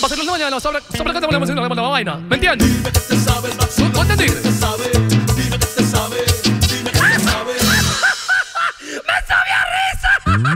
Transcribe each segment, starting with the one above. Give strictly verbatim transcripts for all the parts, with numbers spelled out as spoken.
Vacilón de mañana, sobre, sobre qué te volvemos a decir la vaina. ¿Me entiendes? ¿No entendí? ¡Me sabía risa!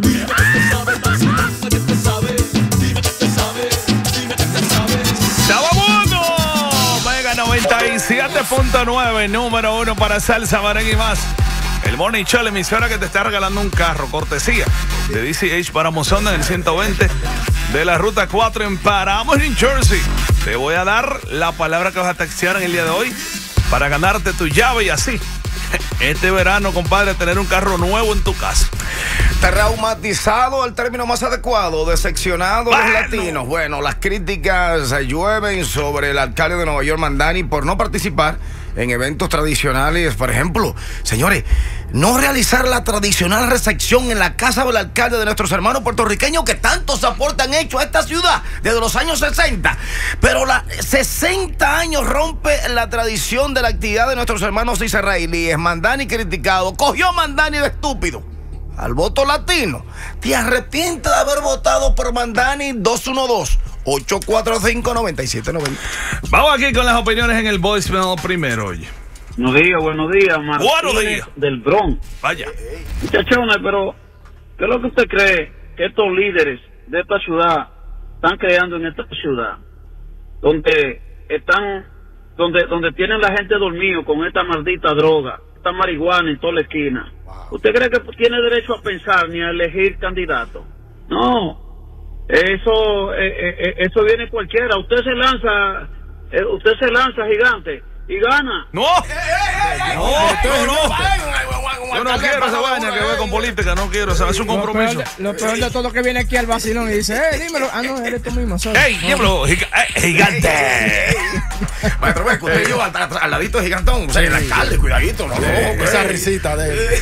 ¡Chabamundo! Mega noventa y siete punto nueve, número uno para salsa, merengue y más. El Morning Show, la emisora que te está regalando un carro, cortesía de D C H para Mozón en el ciento veinte de la ruta cuatro en Paramount, New Jersey. Te voy a dar la palabra que vas a textear en el día de hoy para ganarte tu llave y así, este verano, compadre, tener un carro nuevo en tu casa. Traumatizado, el término más adecuado, decepcionado bueno. los latinos. Bueno, las críticas llueven sobre el alcalde de Nueva York, Mamdani, por no participar en eventos tradicionales. Por ejemplo, señores, no realizar la tradicional recepción en la casa del alcalde de nuestros hermanos puertorriqueños que tantos aportes han hecho a esta ciudad desde los años sesenta. Pero la sesenta años rompe la tradición de la actividad de nuestros hermanos israelíes. Mamdani criticado, cogió a Mamdani de estúpido al voto latino. ¿Te arrepientes de haber votado por Mamdani? Dos uno dos, ocho cuatro cinco, nueve siete nueve cero. Vamos aquí con las opiniones en el voicemail primero, oye. Buenos días, buenos días, Martínez. Buenos días. Del Bronx. Vaya. Muchachones, pero ¿qué es lo que usted cree que estos líderes de esta ciudad están creando en esta ciudad? Donde están, donde, donde tienen la gente dormido con esta maldita droga, esta marihuana en toda la esquina. ¿Usted cree que tiene derecho a pensar ni a elegir candidato? No, eso eh, eh, eso viene cualquiera. Usted se lanza, eh, usted se lanza gigante y gana. No, no, no, no. Yo no quiero esa vaina que ve con política, no quiero, o sea, es un compromiso. Lo peor, de, lo peor de todo que viene aquí al vacilón y dice, eh, dímelo. Ah, no, eres tú mismo. Soy. ¡Ey, diablo! Giga, eh, ¡Gigante! Maestro, ve, que usted yo al, al ladito de gigantón. O sea, el alcalde, cuidadito, no, no, esa risita de él.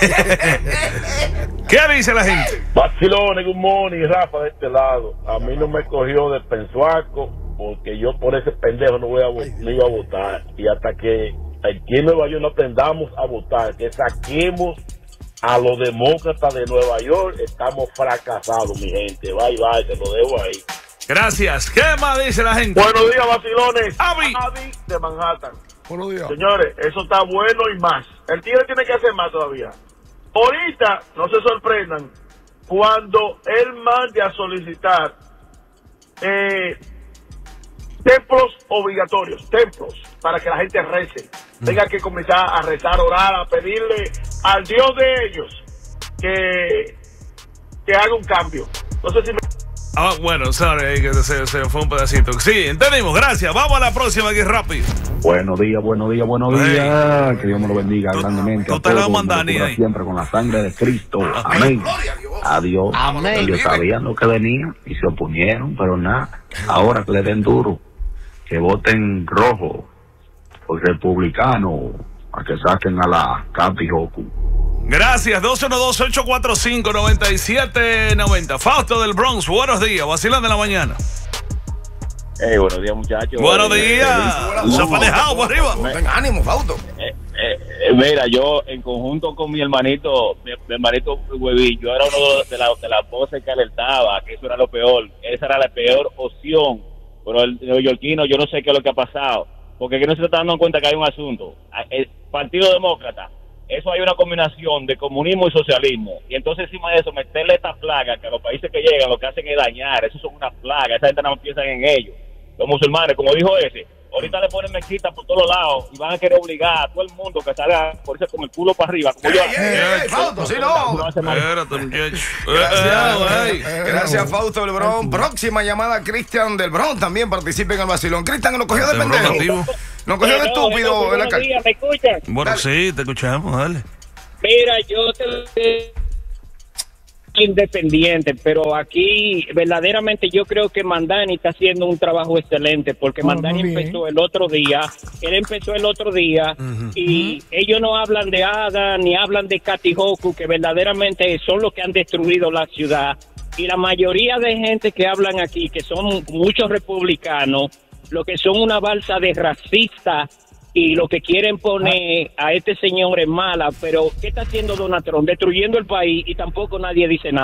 ¿Qué dice la gente? Vacilones, good morning, Rafa de este lado. A mí no me cogió de pensuaco porque yo por ese pendejo no voy a no iba a votar. Y hasta que aquí en Nueva York no aprendamos a votar, que saquemos a los demócratas de Nueva York, estamos fracasados, mi gente. Bye, bye, te lo dejo ahí. Gracias. ¿Qué más dice la gente? Buenos días, vacilones. Avi. Avi de Manhattan. Buenos días. Señores, eso está bueno y más. El tigre tiene que hacer más todavía. Ahorita, no se sorprendan, cuando él mande a solicitar eh, templos obligatorios, templos, para que la gente rece. Tenga que comenzar a rezar, orar, a pedirle al Dios de ellos que, que haga un cambio. No sé si me... Ah, bueno, sorry, que se, se fue un pedacito. Sí, entendimos, gracias. Vamos a la próxima aquí rápido. Buenos días, buenos días, buenos Hey. días. Que Dios me lo bendiga Tú- grandemente. tú a te la todos, mandas, me lo cubra ahí. siempre con la sangre de Cristo. Amén. Amén. Adiós. Amén. Ellos sabían lo que venía y se oponieron, pero nada. Ahora que le den duro, que voten rojo o republicano, a que saquen a la Capi Joku. Gracias, dos uno dos, ocho cuatro cinco, nueve siete nueve cero. Fausto del Bronx, buenos días, vacilón de la mañana. Hey, buenos días, muchachos. Buenos días. Zapanejado por arriba. Ten ánimo, Fausto. Eh, eh, eh, mira, yo en conjunto con mi hermanito, mi, mi hermanito Huevín, yo era uno de las de las voces que alertaba que eso era lo peor, esa era la peor opción. Pero el neoyorquino, yo no sé qué es lo que ha pasado, porque aquí no se está dando cuenta que hay un asunto. El Partido Demócrata, eso hay una combinación de comunismo y socialismo, y entonces encima de eso meterle esta plaga que a los países que llegan lo que hacen es dañar. Eso son una plaga, esa gente no piensa en ellos. Los musulmanes, como dijo ese, ahorita le ponen mezquitas por todos lados y van a querer obligar a todo el mundo que salga por eso con el culo para arriba, como yo. Ey, ey, Fausto, sí, no. Espérate, muchacho. Gracias, Eh, eh, eh. gracias, Fausto del Bronx. Próxima llamada, Cristian del Bronx también participe en el vacilón. Cristian, nos cogió de Del Bronx pendejo. activo. Nos cogió de estúpido en la Buenos calle. días, ¿me escuchan? Bueno, Dale. sí, te escuchamos, dale. Mira, yo te independiente, pero aquí verdaderamente yo creo que Mamdani está haciendo un trabajo excelente, porque Oh, Mamdani muy bien. empezó el otro día, él empezó el otro día Ujú. y ellos no hablan de Ada ni hablan de Katihoku, que verdaderamente son los que han destruido la ciudad, y la mayoría de gente que hablan aquí, que son muchos republicanos, lo que son una balsa de racistas y lo que quieren poner a este señor es mala, pero ¿qué está haciendo Donald Trump? Destruyendo el país y tampoco nadie dice nada.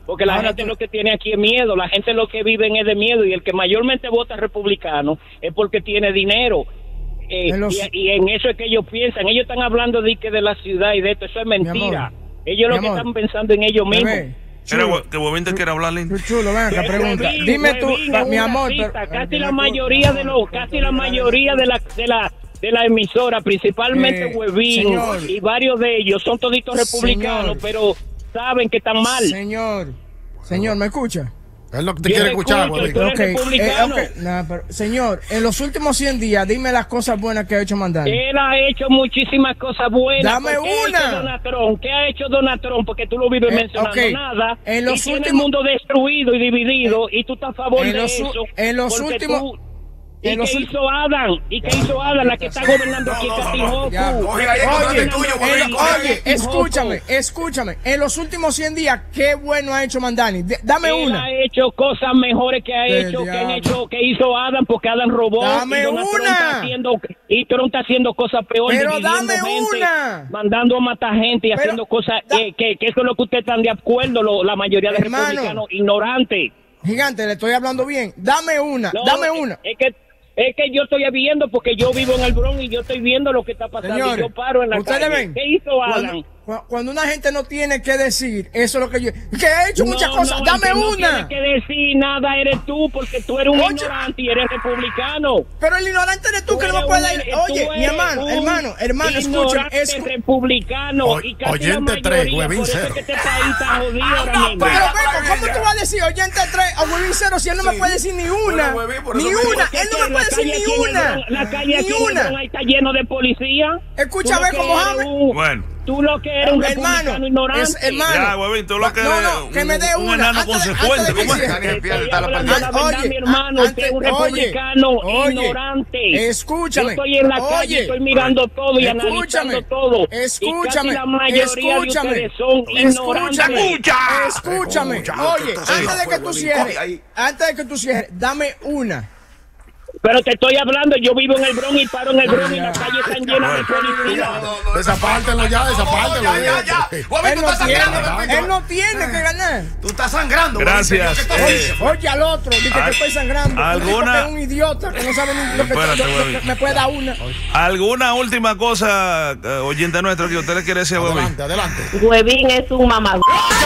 Porque la Ahora gente tú- lo que tiene aquí es miedo, la gente lo que vive es de miedo, y el que mayormente vota republicano es porque tiene dinero. Eh, En los- y, y en eso es que ellos piensan. Ellos están hablando de que de la ciudad y de esto, eso es mentira. amor, Ellos mi lo que amor. están pensando en ellos mismos. Bebé, Mira, chulo, que Huevín te quiere hablar, Lindo. chulo, chulo, ven acá, Que pregunta. Huevín, Dime tú, Huevín pa- es mi un amor. racista. pero- casi dime la tú, mayoría de los, ¿cuánto casi la dura mayoría de la, de la, de la emisora, principalmente Eh, Huevín señor. y varios de ellos son toditos republicanos, Señor. pero saben que están mal. Señor, señor, ¿me escucha? Él no te Yo quiere te escuchar, escucho, güey. tú eres Ok, eh, republicano. ok, nah, pero, señor, en los últimos cien días, dime las cosas buenas que ha hecho Mandani. Él ha hecho muchísimas cosas buenas. Dame ¿Por qué ha una. hecho Donald Trump? ¿Qué ha hecho Donald Trump? Porque tú lo vives Eh, mencionando ok. nada. En los y tiene el últimos- mundo destruido y dividido, y tú estás a favor en de los u- eso. en los porque últimos- tú- en ¿Y los qué ul- hizo Adam? ¿Y qué hizo Adam? La que está gobernando aquí es Catijocu. Ya, Coge ahí el Oye, control tuyo, en Huevín, lo- coge ahí. oye, escúchame, escúchame. En los últimos cien días, ¿qué bueno ha hecho Mandani? D- dame Él una. ha hecho cosas mejores que ha Del hecho, que han diablo. hecho, que hizo Adam, porque Adam robó. Dame y Donald Trump una. está haciendo, y Trump está haciendo cosas peores. Pero dividiendo dame gente, una. mandando a matar gente y Pero haciendo cosas da- eh, que, que eso es lo que ustedes están de acuerdo, lo- la mayoría de Hermano. republicanos ignorantes. Gigante, le estoy hablando bien. Dame una, No, dame es- una. Es que es que yo estoy viendo, porque yo vivo en el Bronx y yo estoy viendo lo que está pasando. Señores, y yo paro en la ustedes calle. ven, ¿Qué hizo Adam? Cuando, cu- cuando una gente no tiene que decir, eso es lo que yo. Que he hecho muchas No, cosas. no, Dame el que no una. tienes que decir nada eres tú, porque tú eres un Oye. ignorante y eres republicano. Pero el ignorante eres tú, Tú que no me eres puedes un- ir. tú Oye, mi eres hermano, un hermano, hermano, escúchame. ignorante escu- republicano. O- y casi oyente la tres, mayoría, Huevín por eso cero. es que este país está jodido ahora mismo. Pero Beco, ¿cómo tú vas a decir oyente tres a Huevín cero si él no me puede decir ni una? Bueno, Huevín, por Ni eso mismo. una. Porque Él no que me puede la decir calle ni aquí en el una. Bronx- La calle Ni aquí en el una. Bronx ahí está lleno de policía. Escucha, Tú lo ve que cómo eres jame. un- Bueno. Tú lo que eres un Hermano, republicano ignorante. es- hermano. Ya, Huevín, tú lo que No, eres no, que me dé un una. enano Antes de- consecuente. antes de ¿Cómo que es? cierre. Estoy Está la hablando la Oye, verdad, mi hermano. antes- Usted es un oye, republicano oye, ignorante. escúchame, Yo estoy en la calle, oye, estoy mirando todo y escúchame, analizando todo. escúchame, y casi la mayoría escúchame, de ustedes son ignorantes. escúchame, escúchame. Escucha, Oye, escucha, antes de que tú Huevín, cierres, coge ahí. antes de que tú cierres, dame una. Pero te estoy hablando, yo vivo en el Bronx y paro en el Bronx y las calles están llenas de policía. Desapártelo ya, desapártelo. Ya, ya, ya. Huevín, Él tú no estás tiene, sangrando, Pepito. él no tiene que ganar. Tú estás sangrando. Huevín, Gracias, señor, ¿qué eh, estás Oye al otro, dice que Al- estoy sangrando. Un tipo alguna- que es un idiota que no sabe ni lo que, Espérate, lo- lo que Huevín. me puede dar una. ¿Alguna última cosa, eh, oyente nuestro, que usted le quiere decir a Huevín? Adelante, adelante. Huevín es un mamá.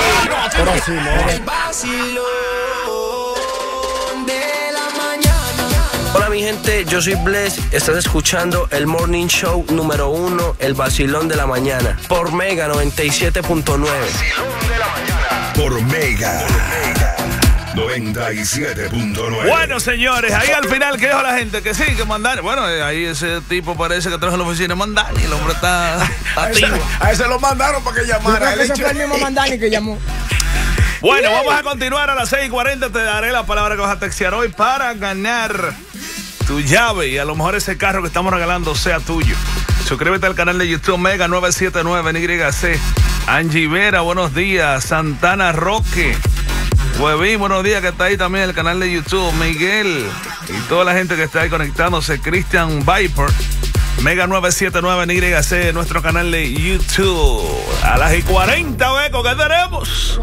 Pero así no. Hola mi gente, yo soy Bless, estás escuchando el Morning Show número uno, el vacilón de la mañana, por Mega noventa y siete punto nueve. Por Mega noventa y siete punto nueve. Bueno, señores, ahí al final, ¿qué dijo la gente? Que sí, que Mandani. Bueno, eh, ahí ese tipo parece que trajo en la oficina Mandani. El hombre está A ese, activo. a ese lo mandaron para que Yo llamara. creo que El ese fue el hecho- mismo Mandani que llamó. Bueno, vamos a continuar a las seis y cuarenta. Te daré la palabra que vas a textear hoy para ganar tu llave. Y a lo mejor ese carro que estamos regalando sea tuyo. Suscríbete al canal de YouTube Mega nueve siete nueve en Y C. Angie Vera, buenos días. Santana Roque. Huevín, buenos días, que está ahí también el canal de YouTube. Miguel y toda la gente que está ahí conectándose. Christian Viper. Mega nueve siete nueve en Y C, nuestro canal de YouTube. A las y cuarenta, Beco, ¿qué tenemos?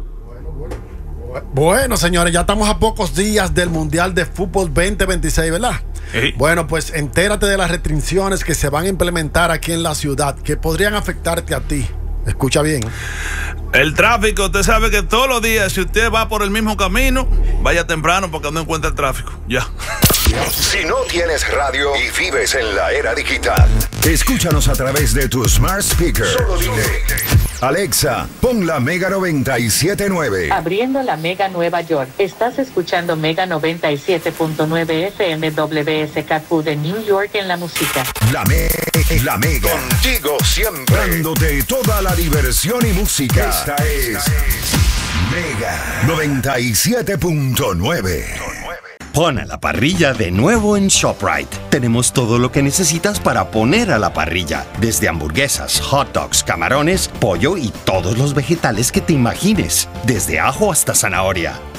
Bueno, señores, ya estamos a pocos días del Mundial de Fútbol veinte veintiséis, ¿verdad? Sí. Bueno, pues entérate de las restricciones que se van a implementar aquí en la ciudad que podrían afectarte a ti. Escucha bien. El tráfico, usted sabe que todos los días, si usted va por el mismo camino, vaya temprano porque no encuentra el tráfico. Ya. Si no tienes radio y vives en la era digital, escúchanos a través de tu smart speaker. Solo dile, Alexa, pon la Mega noventa y siete punto nueve. Abriendo la Mega Nueva York. Estás escuchando Mega noventa y siete punto nueve F M W S K Q de New York en la música. La, me la Mega. Contigo siempre. Dándote toda la diversión y música. Esta es Mega noventa y siete punto nueve. Pon a la parrilla de nuevo en ShopRite. Tenemos todo lo que necesitas para poner a la parrilla, desde hamburguesas, hot dogs, camarones, pollo y todos los vegetales que te imagines, desde ajo hasta zanahoria.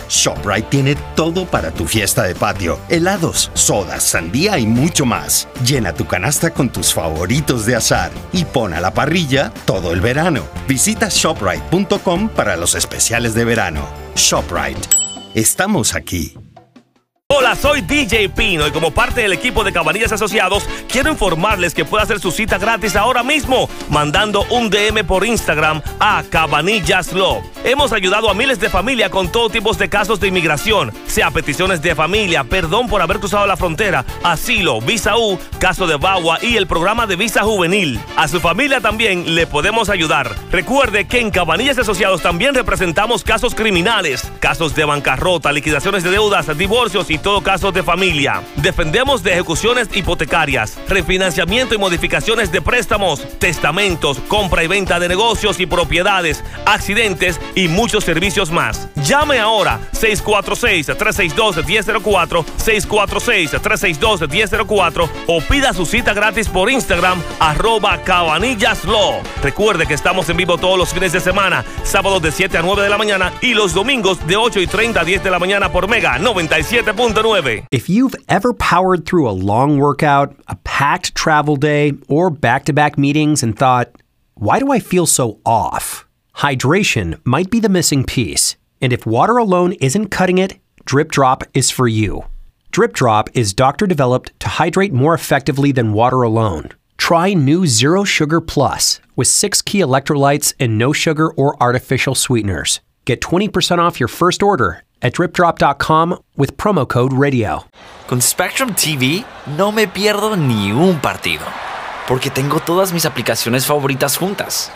ShopRite tiene todo para tu fiesta de patio. Helados, sodas, sandía y mucho más. Llena tu canasta con tus favoritos de azar y pon a la parrilla todo el verano. Visita shoprite punto com para los especiales de verano. ShopRite. Estamos aquí. Hola, soy D J Pino y como parte del equipo de Cabanillas Asociados quiero informarles que puede hacer su cita gratis ahora mismo mandando un D M por Instagram a Cabanillas Law. Hemos ayudado a miles de familias con todo tipo de casos de inmigración, sea peticiones de familia, perdón por haber cruzado la frontera, asilo, visa U, caso de V A W A y el programa de visa juvenil. A su familia también le podemos ayudar. Recuerde que en Cabanillas Asociados también representamos casos criminales, casos de bancarrota, liquidaciones de deudas, divorcios y todo caso de familia. Defendemos de ejecuciones hipotecarias, refinanciamiento y modificaciones de préstamos, testamentos, compra y venta de negocios y propiedades, accidentes y muchos servicios más. Llame ahora seis cuatro seis, tres seis dos, uno cero cero cuatro, seis cuatro seis, tres seis dos, uno cero cero cuatro o pida su cita gratis por Instagram arroba Cabanillas Law. Recuerde que estamos en vivo todos los fines de semana, sábados de siete a nueve de la mañana y los domingos de ocho y treinta a diez de la mañana por Mega noventa y siete punto nueve. If you've ever powered through a long workout, a packed travel day, or back-to-back meetings and thought, why do I feel so off? Hydration might be the missing piece. And if water alone isn't cutting it, Drip Drop is for you. Drip Drop is doctor-developed to hydrate more effectively than water alone. Try new Zero Sugar Plus with six key electrolytes and no sugar or artificial sweeteners. Get twenty percent off your first order at drip drop dot com with promo code radio. Con Spectrum T V no me pierdo ni un partido, porque tengo todas mis aplicaciones favoritas juntas.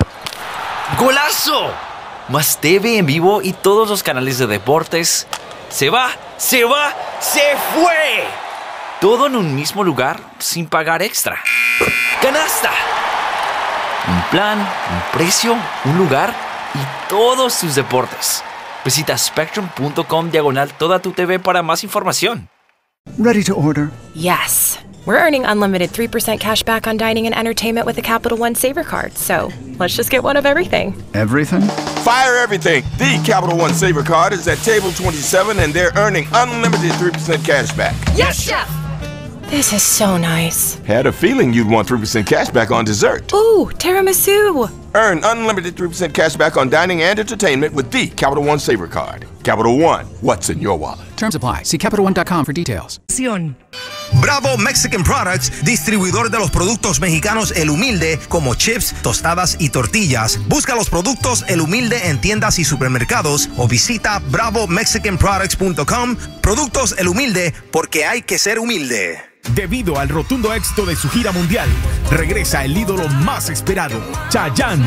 ¡Golazo! Más T V en vivo y todos los canales de deportes. ¡Se va! ¡Se va! ¡Se fue! Todo en un mismo lugar sin pagar extra. ¡Canasta! Un plan, un precio, un lugar y todos tus deportes. Visita spectrum punto com diagonal toda tu T V para más información. Ready to order? Yes. We're earning unlimited three percent cash back on dining and entertainment with the Capital One Saver Card, so let's just get one of everything. Everything? Fire everything! The Capital One Saver Card is at table twenty-seven and they're earning unlimited three percent cash back. Yes, Chef! This is so nice. Had a feeling you'd want three percent cash back on dessert. Ooh, tiramisu! Earn unlimited three percent cash back on dining and entertainment with the Capital One Saver Card. Capital One, what's in your wallet? Terms apply. See Capital One dot com for details. Bravo Mexican Products, distribuidor de los productos mexicanos El Humilde, como chips, tostadas y tortillas. Busca los productos El Humilde en tiendas y supermercados o visita bravo mexican products punto com. Productos El Humilde, porque hay que ser humilde. Debido al rotundo éxito de su gira mundial, regresa el ídolo más esperado, Chayanne.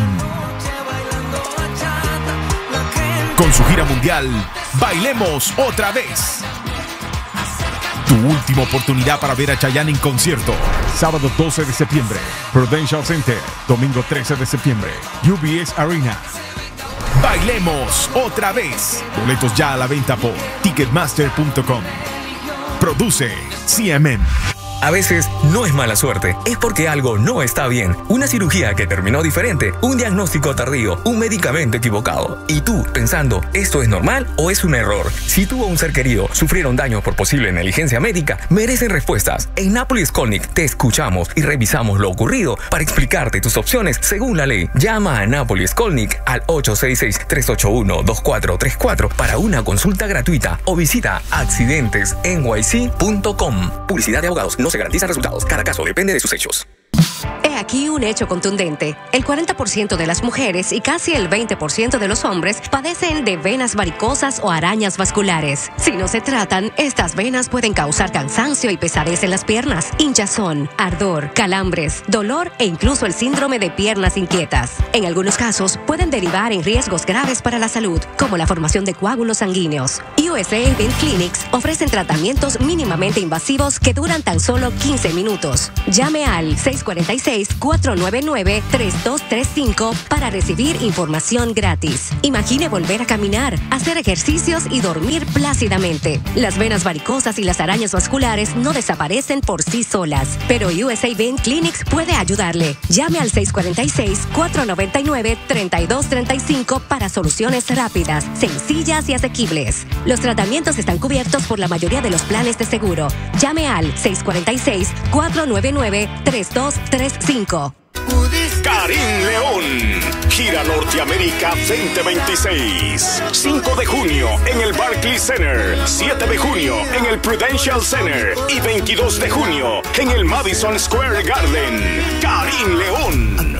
Con su gira mundial, Bailemos Otra Vez. Tu última oportunidad para ver a Chayanne en concierto. Sábado doce de septiembre, Prudential Center. Domingo trece de septiembre, U B S Arena. Bailemos Otra Vez. Boletos ya a la venta por ticketmaster punto com. Produce C M M. A veces no es mala suerte, es porque algo no está bien. Una cirugía que terminó diferente, un diagnóstico tardío, un medicamento equivocado. Y tú, pensando, ¿esto es normal o es un error? Si tú o un ser querido sufrieron daños por posible negligencia médica, merecen respuestas. En Nápoles Colnick te escuchamos y revisamos lo ocurrido para explicarte tus opciones según la ley. Llama a Nápoles Colnick al ocho seis seis, tres ocho uno, dos cuatro tres cuatro para una consulta gratuita o visita accidentes n y c punto com. Publicidad de abogados, no se garantizan resultados. Cada caso depende de sus hechos. He aquí un hecho contundente. El cuarenta por ciento de las mujeres y casi el veinte por ciento de los hombres padecen de venas varicosas o arañas vasculares. Si no se tratan, estas venas pueden causar cansancio y pesadez en las piernas, hinchazón, ardor, calambres, dolor e incluso el síndrome de piernas inquietas. En algunos casos, pueden derivar en riesgos graves para la salud, como la formación de coágulos sanguíneos. U S A Vein Clinics ofrecen tratamientos mínimamente invasivos que duran tan solo quince minutos. Llame al seis cuatro seis, cuatro nueve nueve, tres dos tres cinco para recibir información gratis. Imagine volver a caminar, hacer ejercicios y dormir plácidamente. Las venas varicosas y las arañas vasculares no desaparecen por sí solas, pero U S A Vein Clinics puede ayudarle. Llame al seis cuatro seis, cuatro nueve nueve, tres dos tres cinco para soluciones rápidas, sencillas y asequibles. Los tratamientos están cubiertos por la mayoría de los planes de seguro. Llame al seis cuatro seis, cuatro nueve nueve, tres dos tres cinco. Karim León, gira Norteamérica veinte veintiséis. cinco de junio en el Barclays Center, siete de junio en el Prudential Center y veintidós de junio en el Madison Square Garden. Karim León.